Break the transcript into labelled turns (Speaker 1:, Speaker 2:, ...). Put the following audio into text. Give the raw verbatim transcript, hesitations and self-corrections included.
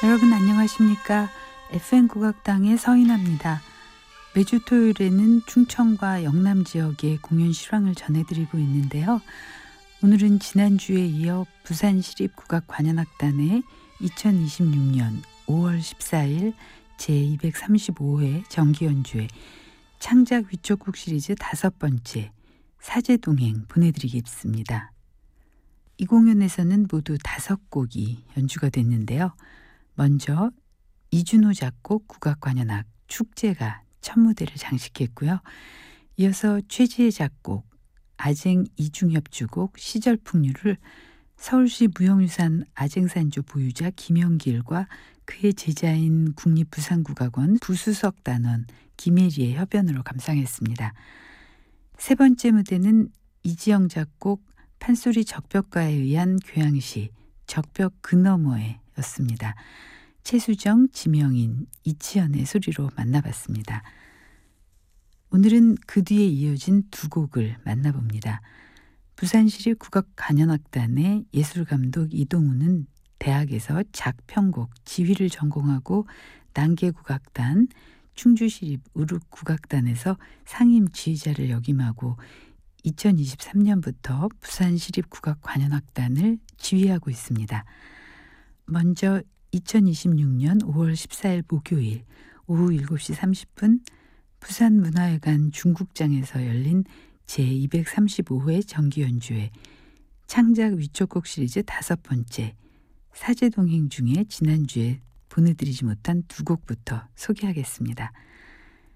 Speaker 1: 여러분 안녕하십니까? 에프엠 국악당의 서인아입니다. 매주 토요일에는 충청과 영남 지역의 공연 실황을 전해드리고 있는데요. 오늘은 지난주에 이어 부산시립국악관현악단의 이천이십육 년 오월 십사일 제이백삼십오 회 정기연주회 창작 위촉곡 시리즈 다섯 번째 사제동행 보내드리겠습니다. 이 공연에서는 모두 다섯 곡이 연주가 됐는데요. 먼저 이준호 작곡 국악관현악 축제가 첫 무대를 장식했고요. 이어서 최지혜 작곡 아쟁 이중협 주곡 시절풍류를 서울시 무형유산 아쟁산조 보유자 김영길과 그의 제자인 국립부산국악원 부수석 단원 김혜리의 협연으로 감상했습니다. 세 번째 무대는 이지영 작곡 판소리 적벽가에 의한 교향시 적벽 그 너머에 였습니다. 최수정, 지명인, 이치현의 소리로 만나봤습니다. 오늘은 그 뒤에 이어진 두 곡을 만나봅니다. 부산시립국악관현악단의 예술감독 이동우는 대학에서 작편곡 지휘를 전공하고 난계국악단, 충주시립 우륵국악단에서 상임 지휘자를 역임하고 이천이십삼 년부터 부산시립국악관현악단을 지휘하고 있습니다. 먼저 이천이십육 년 오월 십사일 목요일 오후 일곱 시 삼십 분 부산문화회관 중국장에서 열린 제이백삼십오 회 정기연주회 창작 위촉곡 시리즈 다섯 번째 사제동행 중에 지난주에 보내드리지 못한 두 곡부터 소개하겠습니다.